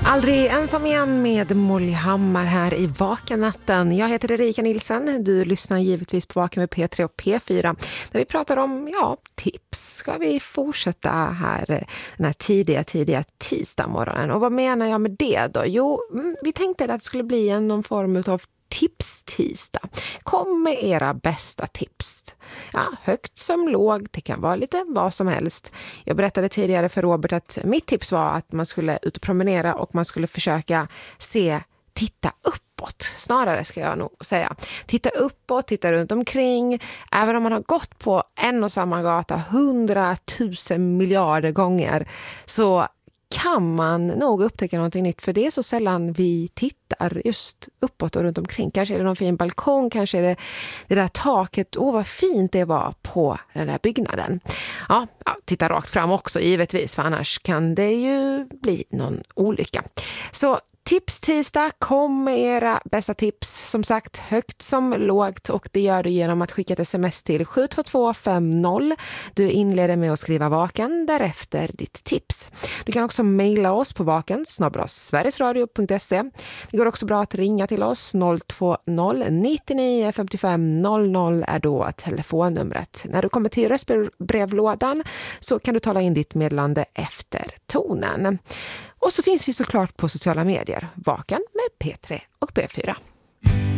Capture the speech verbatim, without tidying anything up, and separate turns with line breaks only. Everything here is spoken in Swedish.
Aldrig ensam igen med Molly Hammar här i Vakennatten. Jag heter Erika Nilsson. Du lyssnar givetvis på Vaken med P tre och P fyra. Där vi pratar om ja, tips. Ska vi fortsätta här den här tidiga, tidiga tisdag morgonen. Och vad menar jag med det då? Jo, vi tänkte att det skulle bli en någon form av tips-tisdag. Kom med era bästa tips. Ja, högt som lågt, det kan vara lite vad som helst. Jag berättade tidigare för Robert att mitt tips var att man skulle ut och promenera och man skulle försöka se, titta uppåt. Snarare ska jag nog säga. Titta uppåt, titta runt omkring. Även om man har gått på en och samma gata hundratusen miljarder gånger så kan man nog upptäcka någonting nytt, för det är så sällan vi tittar just uppåt och runt omkring. Kanske är det någon fin balkong, kanske är det det där taket. Åh, vad fint det var på den där byggnaden. Ja, ja, titta rakt fram också givetvis, för annars kan det ju bli någon olycka. Så tips tisdag, kom med era bästa tips. Som sagt, högt som lågt, och det gör du genom att skicka ett sms till sju två två fem noll. Du inleder med att skriva vaken, därefter ditt tips. Du kan också mejla oss på vaken snabel-a sverigesradio punkt se. Det går också bra att ringa till oss. noll två noll nio nio fem fem noll noll är då telefonnumret. När du kommer till röstbrevlådan så kan du tala in ditt meddelande efter tonen. Och så finns vi såklart på sociala medier. Vaken med P tre och P fyra.